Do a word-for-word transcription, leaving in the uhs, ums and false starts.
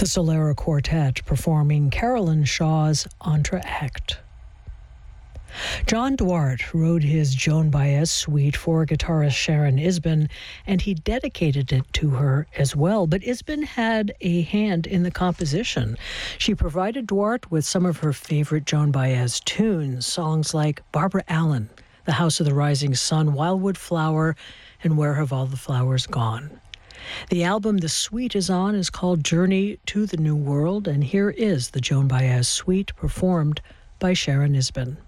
the Solera Quartet performing Carolyn Shaw's Entr'acte. John Duarte wrote his Joan Baez suite for guitarist Sharon Isbin, and he dedicated it to her as well. But Isbin had a hand in the composition. She provided Duarte with some of her favorite Joan Baez tunes, songs like Barbara Allen, The House of the Rising Sun, Wildwood Flower, and Where Have All the Flowers Gone? The album the suite is on is called Journey to the New World, and here is the Joan Baez suite performed by Sharon Isbin.